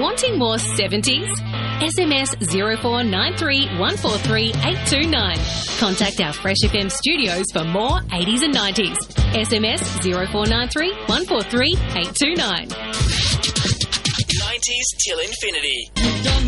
Wanting more 70s? SMS 0493 143 829. Contact our Fresh FM studios for more 80s and 90s. SMS 0493 143 829. 90s till infinity.